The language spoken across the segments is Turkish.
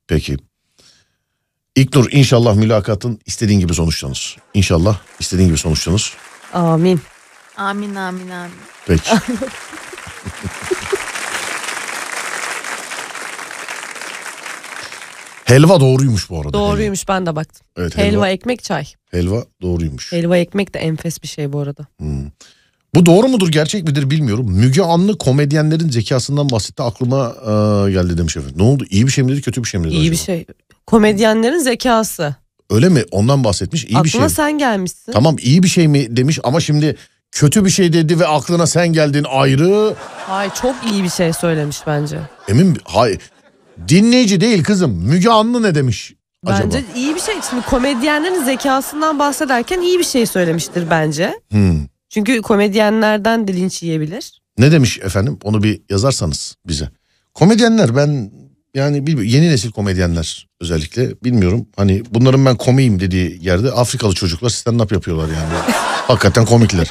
Peki. İlknur, inşallah mülakatın istediğin gibi sonuçlanır. İnşallah istediğin gibi sonuçlanır. Amin. Amin amin amin. Peki. Helva doğruymuş bu arada. Doğruymuş, ben de baktım. Evet, helva, ekmek, çay. Helva doğruymuş. Helva ekmek de enfes bir şey bu arada. Bu doğru mudur, gerçek midir bilmiyorum. Müge Anlı komedyenlerin zekasından bahsetti, aklıma geldi demiş efendim. Ne oldu, iyi bir şey mi dedi, kötü bir şey mi dedi İyi acaba? bir şey. Komedyenlerin zekası. Öyle mi, ondan bahsetmiş, iyi bir şey Aklına mi? sen gelmişsin. Tamam, iyi bir şey mi demiş ama şimdi kötü bir şey dedi ve aklına sen geldin ayrı. Hayır, çok iyi bir şey söylemiş bence. Emin, hayır. Dinleyici değil kızım, Müge Anlı ne demiş acaba? Bence iyi bir şey. Şimdi komedyenlerin zekasından bahsederken iyi bir şey söylemiştir bence. Çünkü komedyenlerden de linç yiyebilir. Ne demiş efendim, onu bir yazarsanız bize. Komedyenler, ben yani yeni nesil komedyenler özellikle bilmiyorum. Hani bunların ben komiyim dediği yerde Afrikalı çocuklar stand-up yapıyorlar yani. Hakikaten komikler.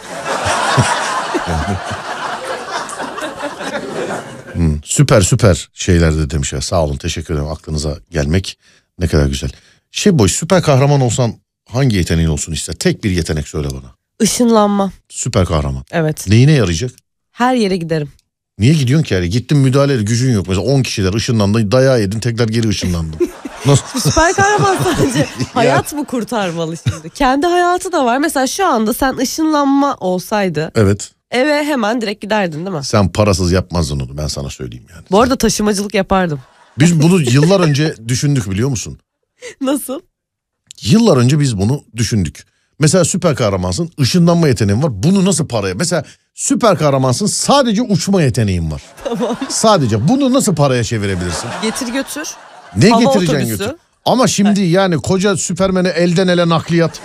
Süper şeyler de demiş ya, sağ olun, teşekkür ederim, aklınıza gelmek ne kadar güzel. Süper kahraman olsan hangi yeteneğin olsun ister? Tek bir yetenek söyle bana. Işınlanma. Süper kahraman. Evet. Neyine yarayacak? Her yere giderim. Niye gidiyorsun ki yani? Gittin, müdahale gücün yok. Mesela 10 kişiler ışınlandı, dayağı yedin, tekrar geri ışınlandın. Süper kahraman sadece hayat mı kurtarmalı şimdi? Kendi hayatı da var. Mesela şu anda sen ışınlanma olsaydı. Evet. Eve hemen direkt giderdin değil mi? Sen parasız yapmazdın onu, ben sana söyleyeyim yani. Bu arada taşımacılık yapardım. Biz bunu yıllar önce düşündük, biliyor musun? Nasıl? Yıllar önce biz bunu düşündük. Mesela süper kahramansın, ışınlanma yeteneğin var. Bunu nasıl paraya? Mesela süper kahramansın, sadece uçma yeteneğin var. Tamam. Sadece bunu nasıl paraya çevirebilirsin? Getir götür. Ne Hava getireceksin otobüsü. götür? Ama şimdi yani koca Süpermen'e elden ele nakliyat.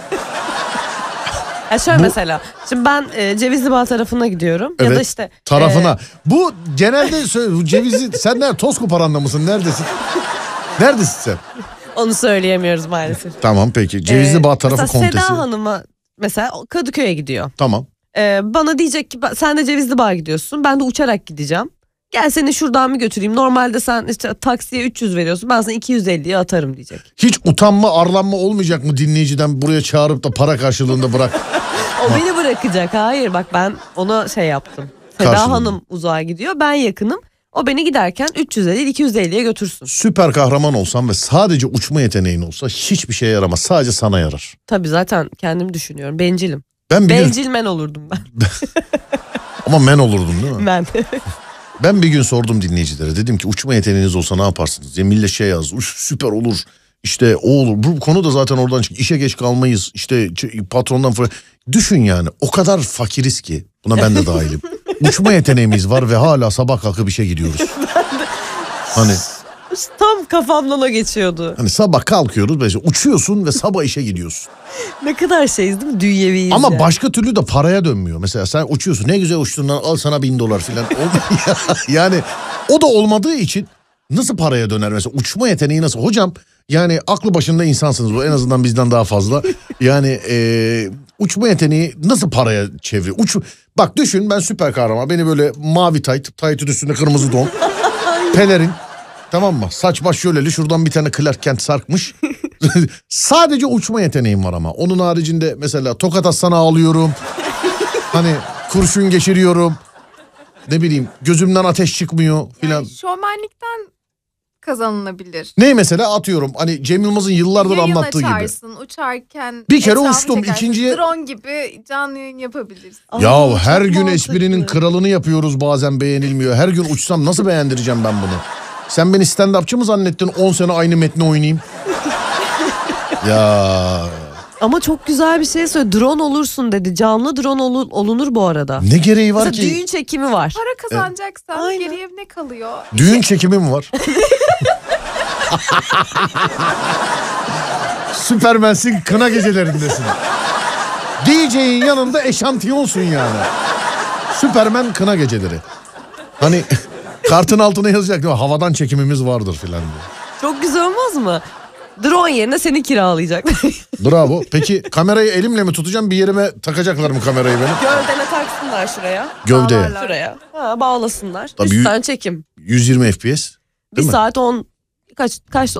Şöyle mesela. Şimdi ben Cevizli Bağ tarafına gidiyorum. Evet, Ya da işte. tarafına. Bu genelde Cevizli, sen nerede? Toz koparanda mısın? Neredesin? Neredesin sen? Onu söyleyemiyoruz maalesef. Tamam peki. Cevizli Bağ tarafı mesela kontesi. Seda Hanım'a mesela Kadıköy'e gidiyor. Tamam. Bana diyecek ki sen de Cevizli Bağ'a gidiyorsun. Ben de uçarak gideceğim. Gel seni şuradan mı götüreyim? Normalde sen işte taksiye 300 veriyorsun. Ben sana 250'ye atarım diyecek. Hiç utanma, arlanma olmayacak mı dinleyiciden buraya çağırıp da para karşılığında bırak? O beni bırakacak. Hayır bak, ben ona şey yaptım. Seda Karşılığında. Hanım uzağa gidiyor. Ben yakınım. O beni giderken 350-250'ye götürsün. Süper kahraman olsam ve sadece uçma yeteneğin olsa hiçbir şeye yaramaz. Sadece sana yarar. Tabii zaten kendimi düşünüyorum. Bencilim. Ben Bencil men olurdum ben. Ama men olurdum değil mi? Ben. Ben bir gün sordum dinleyicilere. Dedim ki uçma yeteneğiniz olsa ne yaparsınız? Ya millet şey yazdı. Süper olur. İşte o olur. Bu konu da zaten oradan çık. İşe geç kalmayız. İşte patrondan falan. Düşün yani. O kadar fakiriz ki. Buna ben de dahilim. Uçma yeteneğimiz var ve hala sabah kalkıp işe gidiyoruz. Hani Tam kafamdan o geçiyordu. Hani sabah kalkıyoruz, böyle uçuyorsun ve sabah işe gidiyorsun. Ne kadar şeyiz değil mi? Dünyeviyiz. Ama yani. başka türlü de paraya dönmüyor. Mesela sen uçuyorsun, ne güzel uçtun lan, al sana $1000 falan. Yani o da olmadığı için nasıl paraya döner mesela? Uçma yeteneği nasıl? Hocam yani aklı başında insansınız, bu en azından bizden daha fazla. Yani uçma yeteneği nasıl paraya çeviriyor? Bak düşün, ben süper kahraman, beni böyle mavi taytın üstünde kırmızı don, pelerin. Tamam mı? Saç baş şöyleli, şuradan bir tane Clark Kent sarkmış. Sadece uçma yeteneğim var ama. Onun haricinde mesela tokat atsana ağlıyorum. Hani kurşun geçiriyorum. Ne bileyim, gözümden ateş çıkmıyor filan. Yani şovmenlikten kazanılabilir. Ne mesela, atıyorum hani Cem Yılmaz'ın yıllardır Yayın anlattığı gibi. açarsın, uçarken. Bir kere etrafı uçtum, çekersin. ikinciye... Drone gibi canlı yayın yapabilirsin. Ya her çok gün mantıklı. esprinin kralını yapıyoruz, bazen beğenilmiyor. Her gün uçsam nasıl beğendireceğim ben bunu? Sen beni stand-upçı mı zannettin? 10 sene aynı metni oynayayım. Ya Ama çok güzel bir şey söyledi. Drone olursun dedi. Canlı drone olunur bu arada. ne gereği var Mesela ki? düğün çekimi var. Para kazanacaksan Aynen. geriye ne kalıyor? Düğün çekimi mi var? Süpermensin, kına gecelerindesin. DJ'in yanında eşantiyonsun yani. Süpermen kına geceleri. Hani kartın altına yazacak değil mi? Havadan çekimimiz vardır filan diye. Çok güzel olmaz mı? Drone yerine seni kiralayacak. Bravo. Peki kamerayı elimle mi tutacağım, bir yerime takacaklar mı kamerayı benim? Gövdene taksınlar şuraya. Gövdeye. Bağlarlar. Şuraya. Ha, bağlasınlar. Tabii, Üstten çekim. 120 FPS. Bir Değil mi? saat 10 kaç